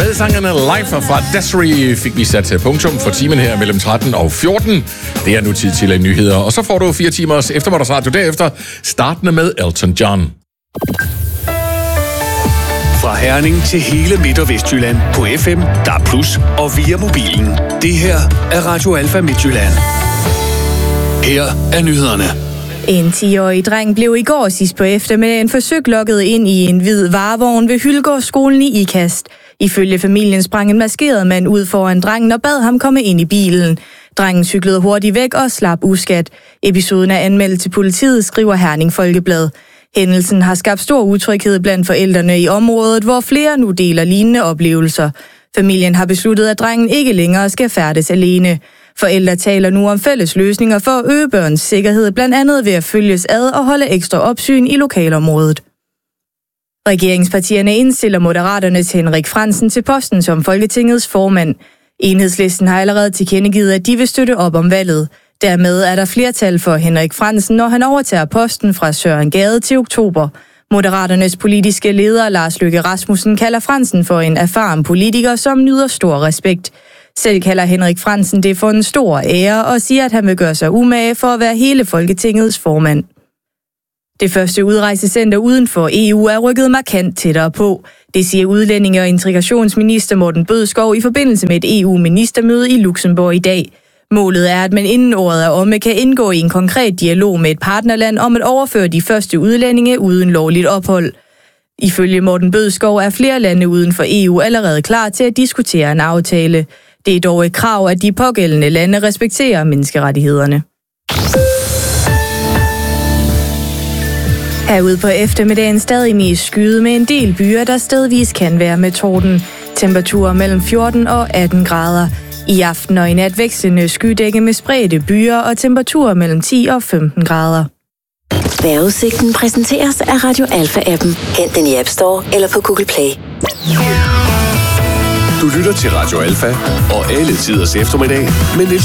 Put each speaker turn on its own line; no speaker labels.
Med sangerne Life fra Desiree fik vi sat punktum for timen her mellem 13 og 14. Det er nu tid til nyheder, og så får du 4 timers eftermiddagsradio derefter, startende med Elton John.
Fra Herning til hele Midt- og Vestjylland på FM, DAB+, og via mobilen. Det her er Radio Alfa Midtjylland. Her er nyhederne.
En 10-årig dreng blev i går sidst på eftermiddagen forsøgt lokket ind i en hvid varevogn ved Hyldgårdsskolen i Ikast. Ifølge familien sprang en maskeret mand ud foran drengen og bad ham komme ind i bilen. Drengen cyklede hurtigt væk og slap uskat. Episoden er anmeldt til politiet, skriver Herning Folkeblad. Hændelsen har skabt stor utryghed blandt forældrene i området, hvor flere nu deler lignende oplevelser. Familien har besluttet, at drengen ikke længere skal færdes alene. Forældre taler nu om fælles løsninger for at øge børns sikkerhed, blandt andet ved at følges ad og holde ekstra opsyn i lokalområdet. Regeringspartierne indstiller Moderaternes Henrik Frandsen til posten som Folketingets formand. Enhedslisten har allerede tilkendegivet, at de vil støtte op om valget. Dermed er der flertal for Henrik Frandsen, når han overtager posten fra Søren Gade til oktober. Moderaternes politiske leder Lars Løkke Rasmussen kalder Frandsen for en erfaren politiker, som nyder stor respekt. Selv kalder Henrik Frandsen det for en stor ære og siger, at han vil gøre sig umage for at være hele Folketingets formand. Det første udrejsecenter uden for EU er rykket markant tættere på. Det siger udlændinge- og integrationsminister Morten Bødskov i forbindelse med et EU-ministermøde i Luxembourg i dag. Målet er, at man inden året er omme kan indgå i en konkret dialog med et partnerland om at overføre de første udlændinge uden lovligt ophold. Ifølge Morten Bødskov er flere lande uden for EU allerede klar til at diskutere en aftale. Det er dog et krav, at de pågældende lande respekterer menneskerettighederne. Herude på eftermiddagen stadig mest skyde med en del byer, der stedvis kan være med torden. Temperaturer mellem 14 og 18 grader. I aften og i nat vekslende skydække med spredte byer og temperaturer mellem 10 og 15 grader.
Vejrudsigten præsenteres af Radio Alfa-appen. Hent den i App Store eller på Google Play.
Du lytter til Radio Alfa og alle tiders eftermiddag med